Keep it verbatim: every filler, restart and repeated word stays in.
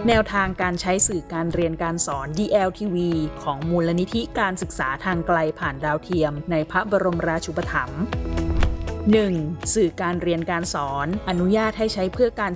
แนวทางการใช้สื่อการเรียนการสอน ดี แอล ที วี ของมูลนิธิการศึกษาทางไกลผ่านดาวเทียมในพระบรมราชูปถัมภ์ หนึ่ง. สื่อการเรียนการสอนอนุญาตให้ใช้เพื่อการ